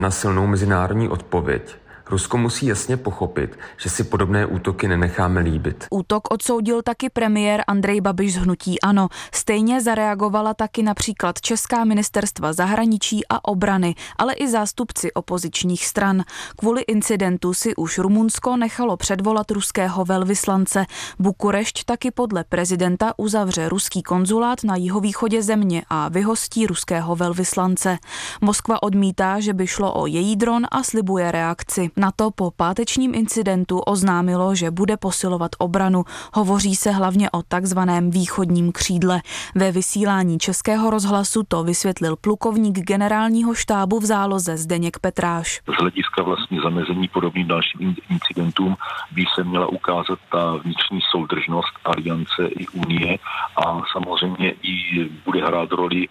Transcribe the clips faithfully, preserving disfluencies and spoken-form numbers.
na silnou mezinárodní odpověď. Rusko musí jasně pochopit, že si podobné útoky nenecháme líbit. Útok odsoudil taky premiér Andrej Babiš z hnutí ANO. Stejně zareagovala taky například česká ministerstva zahraničí a obrany, ale i zástupci opozičních stran. Kvůli incidentu si už Rumunsko nechalo předvolat ruského velvyslance. Bukurešť taky podle prezidenta uzavře ruský konzulát na jihovýchodě země a vyhostí ruského velvyslance. Moskva odmítá, že by šlo o její dron a slibuje reakci. NATO po pátečním incidentu oznámilo, že bude posilovat obranu. Hovoří se hlavně o takzvaném východním křídle. Ve vysílání Českého rozhlasu to vysvětlil plukovník generálního štábu v záloze Zdeněk Petráš. Z hlediska vlastně zamezení podobným dalším incidentům by se měla ukázat ta vnitřní soudržnost aliance i unie a samozřejmě i bude hrát roli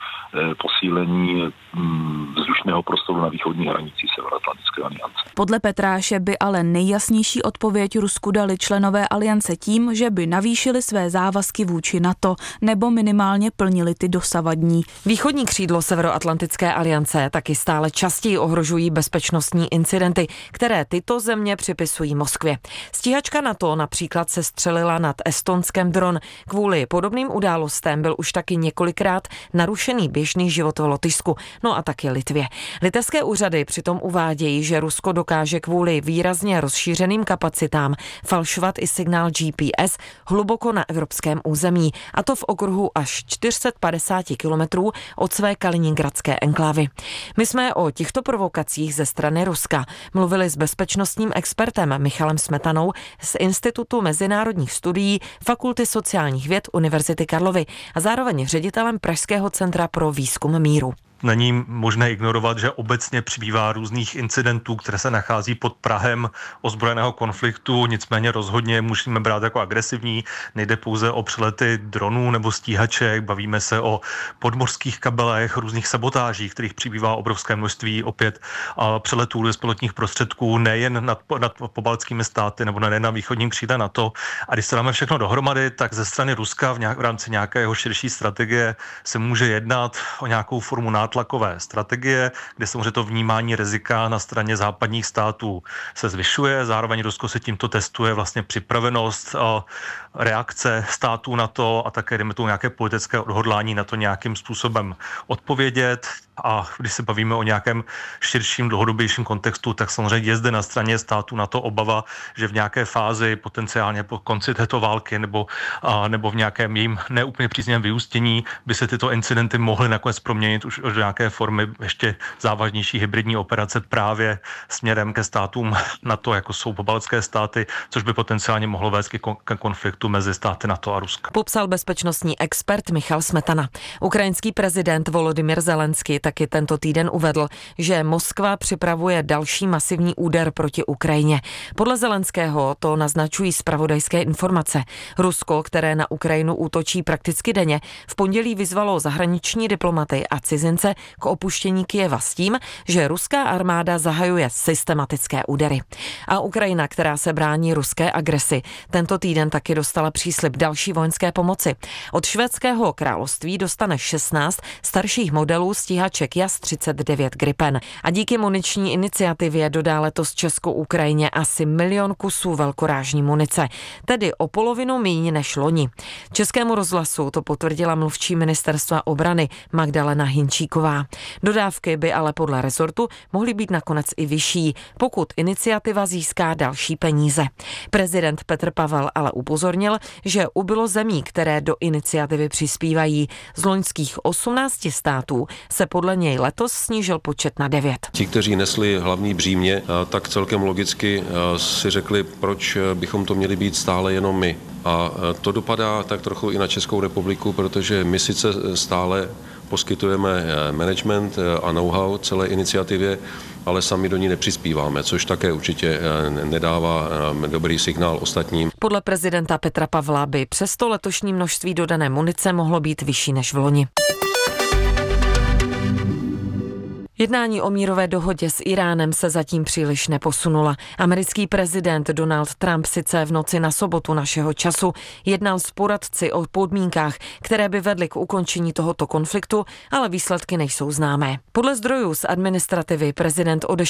posílení vzdušného prostoru na východní hranici Severoatlantické aliance. Podle Petráše by ale nejjasnější odpověď Rusku dali členové aliance tím, že by navýšili své závazky vůči NATO nebo minimálně plnili ty dosavadní. Východní křídlo Severoatlantické aliance taky stále častěji ohrožují bezpečnostní incidenty, které tyto země připisují Moskvě. Stíhačka NATO například se střelila nad Estonskem dron. Kvůli podobným událostem byl už taky několikrát narušený běžný život v Lotyšsku, no a taky Litvě. Litevské úřady přitom uvádějí, že Rusko dokáže kvůli výrazně rozšířeným kapacitám falšovat i signál G P S hluboko na evropském území, a to v okruhu až čtyři sta padesát kilometrů od své kaliningradské enklávy. My jsme o těchto provokacích ze strany Ruska mluvili s bezpečnostním expertem Michalem Smetanou z Institutu mezinárodních studií Fakulty sociálních věd Univerzity Karlovy a zároveň ředitelem Pražského centra pro výzkum míru. Není možné ignorovat, že obecně přibývá různých incidentů, které se nachází pod prahem ozbrojeného konfliktu, nicméně rozhodně musíme brát jako agresivní. Nejde pouze o přelety dronů nebo stíhaček, bavíme se o podmořských kabelech, různých sabotážích, kterých přibývá obrovské množství, opět a přeletů bezpilotních prostředků nejen nad, nad pobaltskými státy nebo nejen na východním křídle NATO. A když se dáme všechno dohromady, tak ze strany Ruska v, nějak, v rámci nějakého širší strategie se může jednat o nějakou formu nátlakové strategie, kde samozřejmě to vnímání rizika na straně západních států se zvyšuje. Zároveň Rusko se tímto testuje vlastně připravenost a reakce států na to a také jdeme tu nějaké politické odhodlání na to nějakým způsobem odpovědět. A když se bavíme o nějakém širším, dlouhodobějším kontextu, tak samozřejmě je zde na straně států na to obava, že v nějaké fázi potenciálně po konci této války nebo, a, nebo v nějakém jejím neúplně příznivém vyústění by se tyto incidenty mohly nakonec proměnit už do nějaké formy ještě závažnější hybridní operace právě směrem ke státům NATO, jako jsou pobaltské státy, což by potenciálně mohlo vést ke konfliktu mezi státy NATO a Ruska. Popsal bezpečnostní expert Michal Smetana. Ukrajinský prezident Volodymyr Zelenský taky tento týden uvedl, že Moskva připravuje další masivní úder proti Ukrajině. Podle Zelenského to naznačují zpravodajské informace. Rusko, které na Ukrajinu útočí prakticky denně, v pondělí vyzvalo zahraniční diplomaty a cizince k opuštění Kyjeva s tím, že ruská armáda zahajuje systematické údery. A Ukrajina, která se brání ruské agresi, tento týden taky dostala příslib další vojenské pomoci. Od švédského království dostane šestnáct starších modelů stíhaček Jas třicet devět Gripen. A díky muniční iniciativě dodá letos Česku Ukrajině asi milion kusů velkorážní munice, tedy o polovinu míň než loni. Českému rozhlasu to potvrdila mluvčí ministerstva obrany Magdalena Hinčíková. Dodávky by ale podle rezortu mohly být nakonec i vyšší, pokud iniciativa získá další peníze. Prezident Petr Pavel ale upozornil, že ubylo zemí, které do iniciativy přispívají. Z loňských osmnácti států se podle něj letos snížil počet na devět. Ti, kteří nesli hlavní břímě, tak celkem logicky si řekli, proč bychom to měli být stále jenom my. A to dopadá tak trochu i na Českou republiku, protože my sice stále poskytujeme management a know-how celé iniciativě, ale sami do ní nepřispíváme, což také určitě nedává dobrý signál ostatním. Podle prezidenta Petra Pavla by přesto letošní množství dodané munice mohlo být vyšší než v loni. Jednání o mírové dohodě s Iránem se zatím příliš neposunula. Americký prezident Donald Trump sice v noci na sobotu našeho času jednal s poradci o podmínkách, které by vedly k ukončení tohoto konfliktu, ale výsledky nejsou známé. Podle zdrojů z administrativy prezident odešel